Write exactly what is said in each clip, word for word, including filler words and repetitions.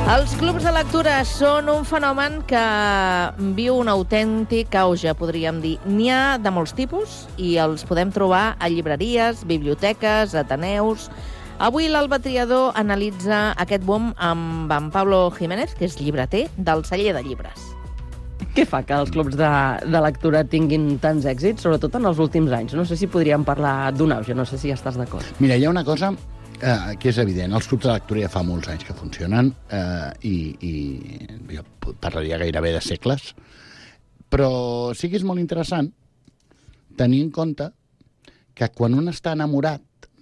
Els clubs de lectura són un fenomen que viu un autèntic auge, podríem dir. N'hi ha de molts tipus i els podem trobar a llibreries, biblioteques, ateneus. Avui l'Alba Triador analitza aquest boom amb en Pablo Jiménez, que és llibreter del Celler de Llibres. Què fa que els clubs de, de lectura tinguin tants èxits, sobretot en els últims anys? No sé si podríem parlar d'un auge, no sé si ja estàs d'acord. Mira, hi ha una cosa eh, que és evident. Els clubs de lectura ja fa molts anys que funcionen eh, i, i jo parlaria gairebé de segles, però sí que és molt interessant tenir en compte que quan un està enamorat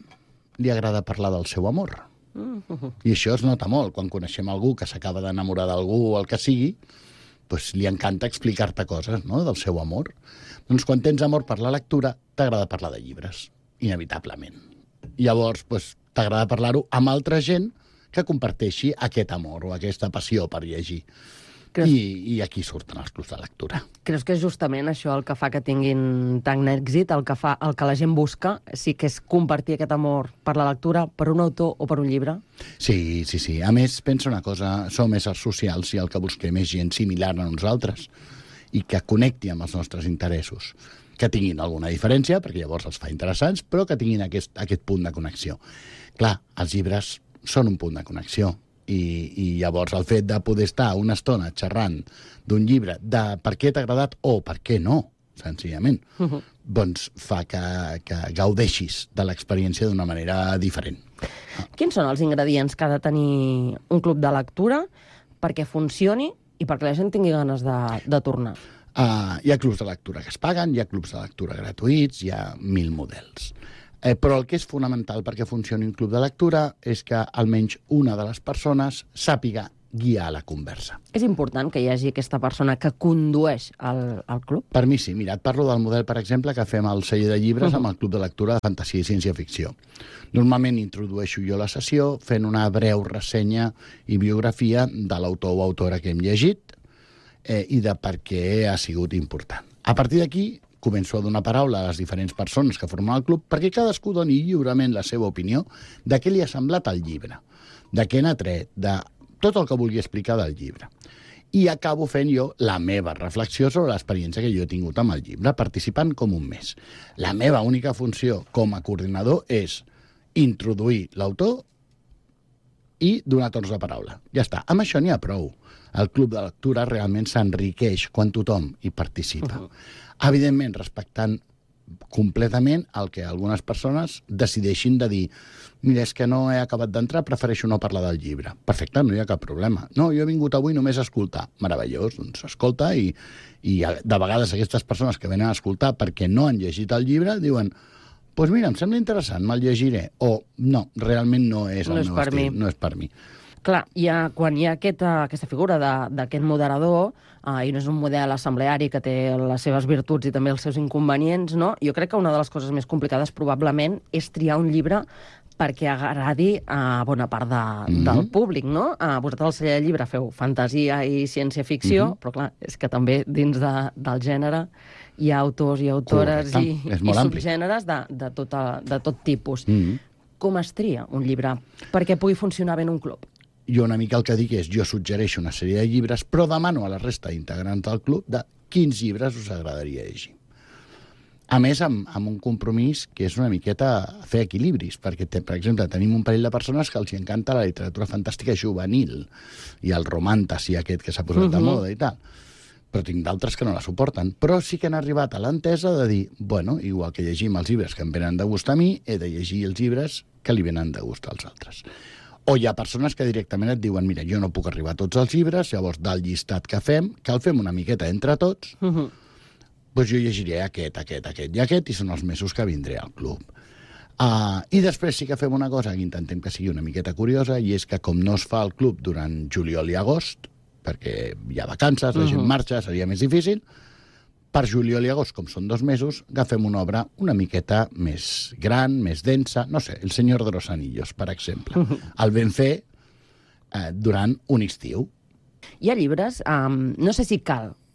li agrada parlar del seu amor. Uh-huh. I això es nota molt. Quan coneixem algú que s'acaba d'enamorar d'algú o el que sigui, doncs li encanta explicar-te coses, no?, del seu amor. Doncs quan tens amor per la lectura, t'agrada parlar de llibres, inevitablement. Llavors, doncs, t'agrada parlar-ho amb altra gent que comparteixi aquest amor o aquesta passió per llegir. Creus... I, I aquí surten els clubs de lectura. Creus que és justament això el que fa que tinguin tant èxit, el que fa, el que la gent busca, sí que és compartir aquest amor per la lectura, per un autor o per un llibre? Sí, sí, sí. A més, pensa una cosa, som éssers socials i el que busquem és gent similar a nosaltres i que connecti amb els nostres interessos. Que tinguin alguna diferència, perquè llavors els fa interessants, però que tinguin aquest, aquest punt de connexió. Clar, els llibres són un punt de connexió. I, i llavors el fet de poder estar una estona xerrant d'un llibre de per què t'ha agradat o per què no, senzillament, uh-huh. doncs fa que, que gaudeixis de l'experiència d'una manera diferent. Quins són els ingredients que ha de tenir un club de lectura perquè funcioni i perquè la gent tingui ganes de, de tornar? Uh, hi ha clubs de lectura que es paguen, hi ha clubs de lectura gratuïts, hi ha mil models. Eh, però el que és fonamental perquè funcioni un club de lectura és que almenys una de les persones sàpiga guiar la conversa. És important que hi hagi aquesta persona que condueix el, el club? Per mi sí. Mira, et parlo del model, per exemple, que fem al Celler de Llibres uh-huh. amb el Club de Lectura de Fantasia i Ciència-Ficció. Normalment introdueixo jo la sessió fent una breu ressenya i biografia de l'autor o autora que hem llegit eh, i de per què ha sigut important. A partir d'aquí, començo a donar paraula a les diferents persones que formen el club perquè cadascú doni lliurement la seva opinió de què li ha semblat el llibre, de què n'ha tret, de tot el que vulgui explicar del llibre. I acabo fent jo la meva reflexió sobre l'experiència que jo he tingut amb el llibre, participant com un mes. La meva única funció com a coordinador és introduir l'autor i donar torns de paraula. Ja està. Amb això n'hi ha prou. El club de lectura realment s'enriqueix quan tothom hi participa. Uh-huh. Evidentment, respectant completament el que algunes persones decideixin de dir mira, és que no he acabat d'entrar, prefereixo no parlar del llibre. Perfecte, no hi ha cap problema. No, jo he vingut avui només a escoltar. Meravellós, doncs escolta i, i de vegades aquestes persones que venen a escoltar perquè no han llegit el llibre diuen doncs pues mira, em sembla interessant, me'l llegiré. O no, realment no és el no és meu per estil, mi. no és per mi. Clar, hi ha, quan hi ha aquesta, aquesta figura d'aquest moderador, uh, i no és un model assembleari que té les seves virtuts i també els seus inconvenients, no? Jo crec que una de les coses més complicades probablement és triar un llibre perquè agradi a bona part de, mm-hmm. del públic, no? Uh, vosaltres al Celler de Llibre feu fantasia i ciència-ficció, mm-hmm. però clar, és que també dins de, del gènere hi ha autors i autores Correcte. i, i subgèneres de, de, tota, de tot tipus. Mm-hmm. Com es tria un llibre perquè pugui funcionar bé en un club? Jo una mica el que dic és, jo suggereixo una sèrie de llibres, però demano a la resta d'integrants del club de quins llibres us agradaria llegir. A més, amb, amb un compromís que és una miqueta fer equilibris, perquè, te, per exemple, tenim un parell de persones que els encanta la literatura fantàstica juvenil i el romàntasi aquest que s'ha posat uh-huh. de moda i tal. Però tinc d'altres que no la suporten. Però sí que han arribat a l'entesa de dir, bueno, igual que llegim els llibres que em venen de gust a mi, he de llegir els llibres que li venen de gust als altres. O hi ha persones que directament et diuen mira, jo no puc arribar a tots els llibres, llavors del llistat que fem, que el fem una miqueta entre tots, uh-huh. doncs jo llegiré aquest, aquest, aquest i aquest, i són els mesos que vindré al club. Uh, I després sí que fem una cosa que intentem que sigui una miqueta curiosa, i és que com no es fa el club durant juliol i agost, perquè hi ha vacances, la gent uh-huh. marxa, seria més difícil, per juliol i agost, com són dos mesos, agafem una obra una miqueta més gran, més densa, no sé, El Senyor de los Anillos, per exemple. Uh-huh. El vam fer eh, durant un estiu. Hi ha llibres, um, no sé si cal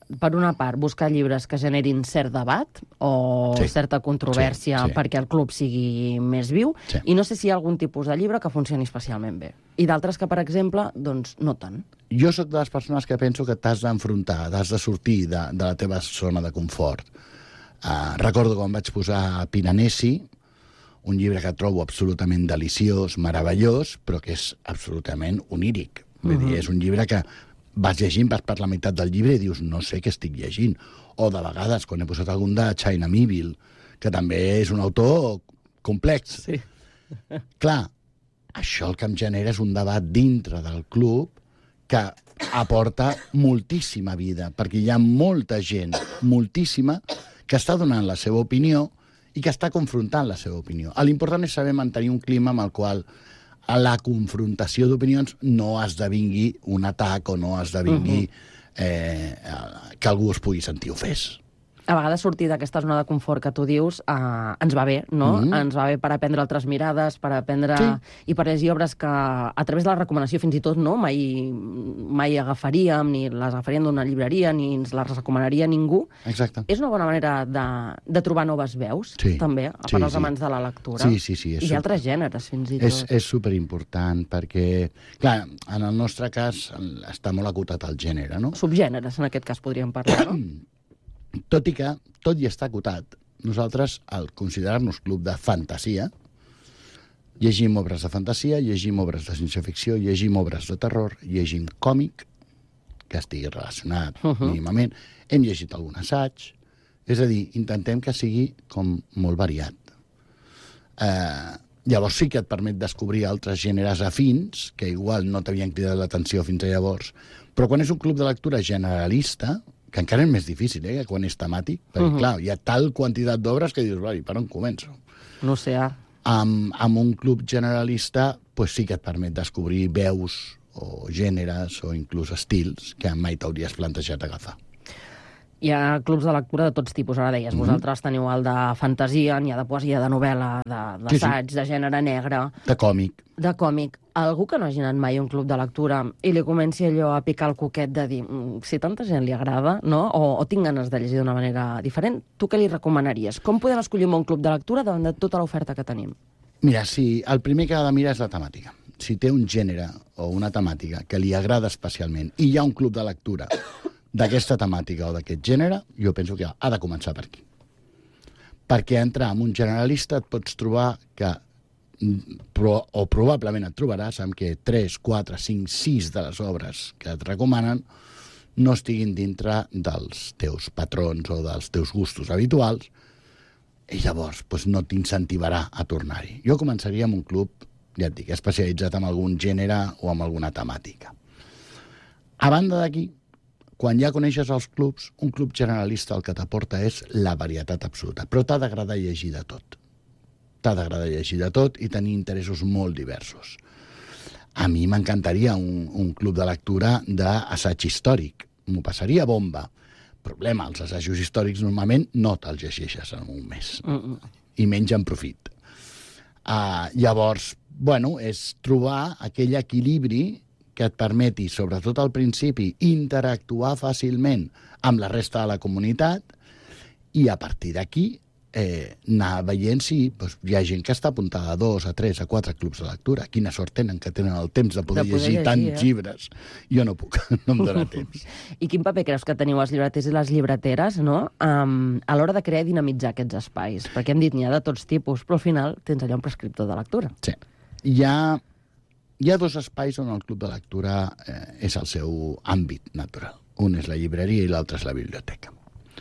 per una part, buscar llibres que generin cert debat o Sí. certa controvèrsia Sí, sí. perquè el club sigui més viu, Sí. i no sé si hi ha algun tipus de llibre que funcioni especialment bé. I d'altres que, per exemple, doncs no tant. Jo sóc de les persones que penso que t'has d'enfrontar, t'has de sortir de, de la teva zona de confort. Uh, recordo quan vaig posar Piranesi, un llibre que trobo absolutament deliciós, meravellós, però que és absolutament oníric. Vull Mhm. dir, és un llibre que vas llegint, vas per la meitat del llibre i dius, no sé què estic llegint. O de vegades, quan he posat algun de China Miéville, que també és un autor complex. Sí. Clar, això el que em genera és un debat dintre del club que aporta moltíssima vida, perquè hi ha molta gent, moltíssima, que està donant la seva opinió i que està confrontant la seva opinió. L'important és saber mantenir un clima amb el qual a la confrontació d'opinions no esdevingui un atac o no esdevingui uh-huh. eh, que algú es pugui sentir ofès. A vegades sortir d'aquesta zona de confort que tu dius eh, ens va bé, no? Mm-hmm. Ens va bé per aprendre altres mirades, per aprendre... Sí. I per llegir obres que, a través de la recomanació, fins i tot, no? Mai, mai agafaríem, ni les agafaríem d'una llibreria, ni ens les recomanaria ningú. Exacte. És una bona manera de, de trobar noves veus, Sí. també, a Sí, part dels sí. amants de la lectura. Sí, sí, sí. és I super- altres gèneres, fins i tot. És, és superimportant perquè, clar, en el nostre cas està molt acotat el gènere, no? Subgèneres, en aquest cas, podríem parlar, no? Tot i que, tot i estar acotat, nosaltres, al considerar-nos club de fantasia, llegim obres de fantasia, llegim obres de ciència-ficció, llegim obres de terror, llegim còmic, que estigui relacionat uh -huh. mínimament, hem llegit algun assaig, és a dir, intentem que sigui com molt variat. Eh, llavors sí que et permet descobrir altres gèneres afins, que igual no t'havien cridat l'atenció fins a llavors, però quan és un club de lectura generalista, que encara és més difícil, eh, que quan és temàtic, perquè, uh -huh. clar, hi ha tal quantitat d'obres que dius, vale, per on començo? No sé, ah. Amb, amb un club generalista, pues sí que et permet descobrir veus o gèneres o inclús estils que mai t'hauries plantejat agafar. Hi ha clubs de lectura de tots tipus, ara deies. Mm -hmm. Vosaltres teniu el de fantasia, n'hi ha de poesia, de novel·la, d'assaig, de, sí, sí. de gènere negre... De còmic. De còmic. Algú que no hagi anat mai a un club de lectura i li comenci allò a picar el coquet de dir mm, si tanta gent li agrada, no? O, o tinc ganes de llegir d'una manera diferent, tu què li recomanaries? Com podem escollir un bon club de lectura davant de tota l'oferta que tenim? Mira, si el primer que ha de mirar és la temàtica. Si té un gènere o una temàtica que li agrada especialment i hi ha un club de lectura d'aquesta temàtica o d'aquest gènere, jo penso que ha de començar per aquí. Perquè entrar en un generalista et pots trobar que, però, o probablement et trobaràs amb que tres, quatre, cinc, sis de les obres que et recomanen no estiguin dintre dels teus patrons o dels teus gustos habituals, i llavors doncs, no t'incentivarà a tornar-hi. Jo començaria amb un club, ja et dic, especialitzat en algun gènere o en alguna temàtica. A banda d'aquí, quan ja coneixes els clubs, un club generalista el que t'aporta és la varietat absoluta, però t'ha d'agradar llegir de tot. T'ha d'agradar llegir de tot i tenir interessos molt diversos. A mi m'encantaria un, un club de lectura d'assaig històric. M'ho passaria bomba. Problema, els assajos històrics normalment no te'ls llegeixes en un mes. Mm -mm. I menys en profit. Uh, llavors, bueno, és trobar aquell equilibri que et permeti, sobretot al principi, interactuar fàcilment amb la resta de la comunitat i a partir d'aquí eh, anar veient si doncs, hi ha gent que està apuntada a dos, a tres, a quatre clubs de lectura. Quina sort tenen que tenen el temps de poder, de poder llegir, llegir tants eh? llibres. Jo no puc, no em dóna temps. I quin paper creus que teniu els llibreters i les llibreteres, no? um, a l'hora de crear i dinamitzar aquests espais? Perquè hem dit n'hi ha de tots tipus, però al final tens allà un prescriptor de lectura. Sí. Hi ha, hi ha dos espais on el club de lectura eh, és el seu àmbit natural. Un és la llibreria i l'altre és la biblioteca.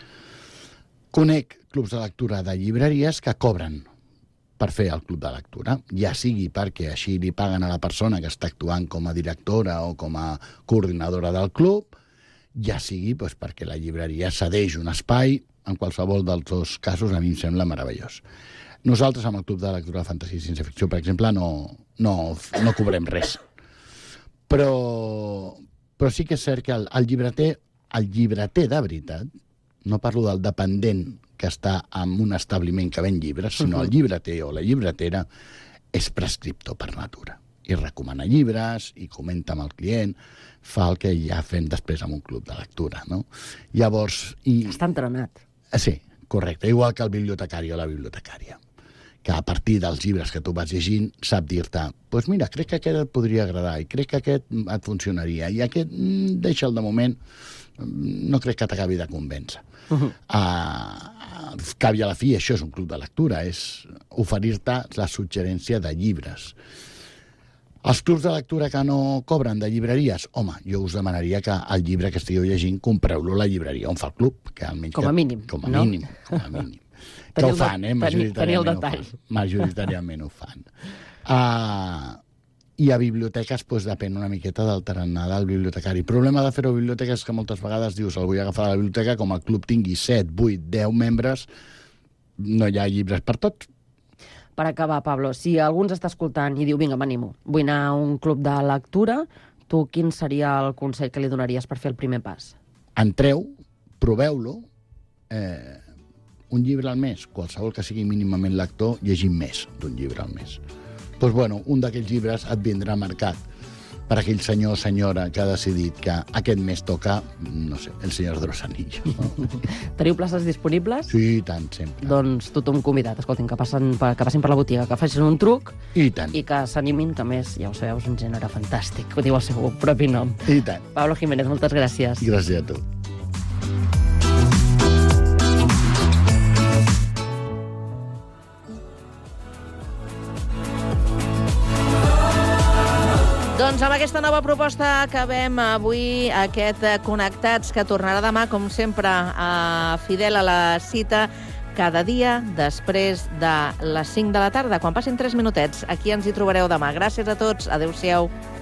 Conec clubs de lectura de llibreries que cobren per fer el club de lectura, ja sigui perquè així li paguen a la persona que està actuant com a directora o com a coordinadora del club, ja sigui doncs, perquè la llibreria cedeix un espai. En qualsevol dels dos casos a mi em sembla meravellós. Nosaltres, amb el Club de Lectura de Fantasia i Ciència-Ficció, per exemple, no, no, no cobrem res. Però, però sí que és cert que el, el llibreter, el llibreter de veritat, no parlo del dependent que està en un establiment que ven llibres, sinó el llibreter o la llibretera és prescriptor per natura. i recomana llibres, i comenta amb el client, fa el que ja fem després amb un club de lectura, no? Llavors... I... Està entrenat. Sí, correcte, igual que el bibliotecari o la bibliotecària, que a partir dels llibres que tu vas llegint sap dir-te, doncs pues mira, crec que aquest et podria agradar, i crec que aquest et funcionaria, i aquest, mm, deixa'l de moment, no crec que t'acabi de convèncer. Uh-huh. Uh, cap i a la fi, això és un club de lectura, és oferir-te la suggerència de llibres. Els clubs de lectura que no cobren de llibreries, home, jo us demanaria que el llibre que estigueu llegint compreu-lo a la llibreria on fa el club. Que almenys com a mínim, que, com a no? mínim, com a mínim. Que ho fan, eh? Majoritàriament ho fan. Majoritàriament ho fan. Uh, I a biblioteques, doncs, depèn una miqueta del tarannà del bibliotecari. El problema de fer-ho a biblioteques és que moltes vegades dius, el vull agafar a la biblioteca, com el club tingui set, vuit, deu membres, no hi ha llibres per tots. Per acabar, Pablo, si algú ens està escoltant i diu, vinga, m'animo, vull anar a un club de lectura, tu quin seria el consell que li donaries per fer el primer pas? Entreu, proveu-lo, eh, un llibre al mes, qualsevol que sigui mínimament lector, llegim més d'un llibre al mes. Doncs, bueno, un d'aquells llibres et vindrà marcat per aquell senyor o senyora que ha decidit que aquest mes toca, no sé, El Senyor de los Anillos. No? Teniu places disponibles? Sí, tant, sempre. Doncs tothom convidat, escoltin, que passen, que passin per la botiga, que facin un truc i, tant. i que s'animin, que més, ja ho sabeu, és un gènere fantàstic, ho diu el seu propi nom. I tant. Pablo Jiménez, moltes gràcies. Gràcies a tu. Doncs amb aquesta nova proposta acabem avui aquest Connectats, que tornarà demà, com sempre, a fidel a la cita, cada dia després de les cinc de la tarda, quan passin tres minutets. Aquí ens hi trobareu demà. Gràcies a tots. Adéu-siau.